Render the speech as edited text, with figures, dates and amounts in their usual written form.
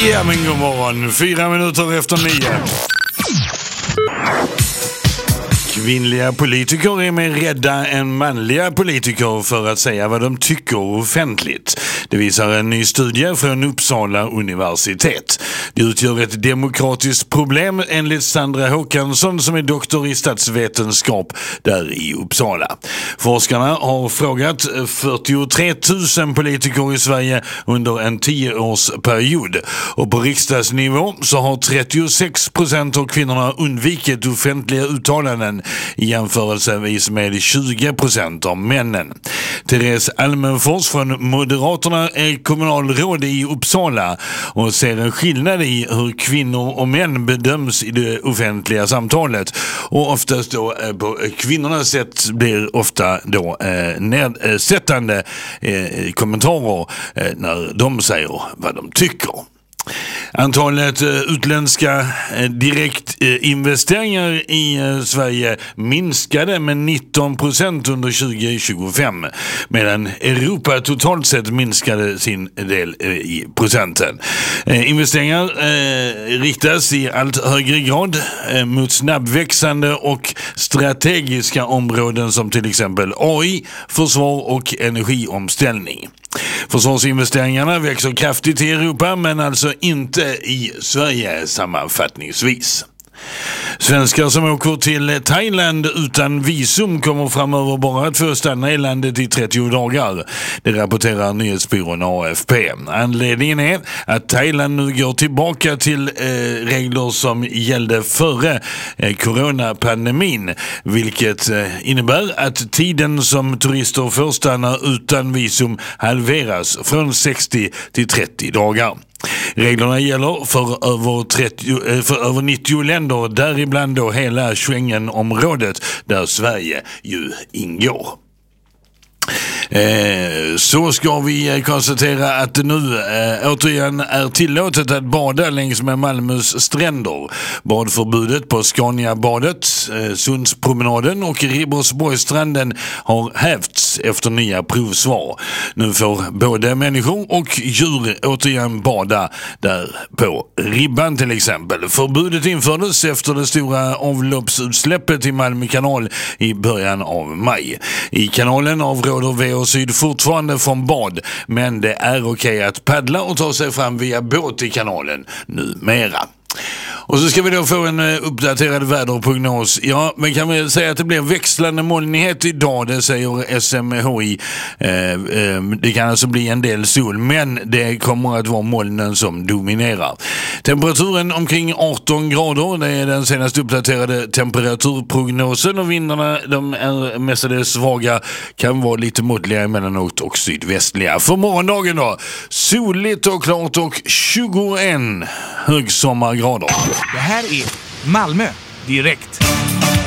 Ja, men god morgon. 4 minuter efter 9. Kvinnliga politiker är mer rädda än manliga politiker för att säga vad de tycker offentligt. Det visar en ny studie från Uppsala universitet. Det utgör ett demokratiskt problem enligt Sandra Håkansson som är doktor i statsvetenskap där i Uppsala. Forskarna har frågat 43 000 politiker i Sverige under en 10-årsperiod. Och på riksdagsnivå så har 36% av kvinnorna undvikit offentliga uttalanden i jämförelsevis med 20% av männen. Therese Almenfors från Moderaterna är kommunalråd i Uppsala och ser en skillnad i hur kvinnor och män bedöms i det offentliga samtalet. Och oftast då på kvinnornas sätt blir ofta då nedsättande kommentarer när de säger vad de tycker. Antalet utländska direktinvesteringar i Sverige minskade med 19% under 2025 medan Europa totalt sett minskade sin del i procenten. Investeringar riktas i allt högre grad mot snabbväxande och strategiska områden som till exempel AI, försvar och energiomställning. Försvarsinvesteringarna växer kraftigt i Europa men alltså inte i Sverige sammanfattningsvis. Svenskar som åker till Thailand utan visum kommer framöver bara att få stanna i landet i 30 dagar. Det rapporterar nyhetsbyrån AFP. Anledningen är att Thailand nu går tillbaka till regler som gällde före coronapandemin, vilket innebär att tiden som turister får stanna utan visum halveras från 60 till 30 dagar. Reglerna gäller för över 90 länder, däribland då hela Schengenområdet där Sverige ju ingår. Så ska vi konstatera att det nu återigen är tillåtet att bada längs med Malmös stränder. Badförbudet på Scaniabadet, Sundspromenaden och Ribersborgsstranden har hävts efter nya provsvar. Nu får både människor och djur återigen bada där på Ribban till exempel. Förbudet infördes efter det stora avloppsutsläppet i Malmö kanal i början av maj. I kanalen avråder VO Syd fortfarande från bad, men det är okej att paddla och ta sig fram via båt i kanalen numera. Och så ska vi då få en uppdaterad väderprognos. Ja, men kan vi säga att det blir växlande molnighet idag, det säger SMHI. Det kan alltså bli en del sol, men det kommer att vara molnen som dominerar. Temperaturen omkring 18 grader, det är den senaste uppdaterade temperaturprognosen, och vindarna de är mestadels svaga, kan vara lite måttliga emellanåt och sydvästliga. För morgondagen då, soligt och klart och 21 högsommargrader. Det här är Malmö direkt.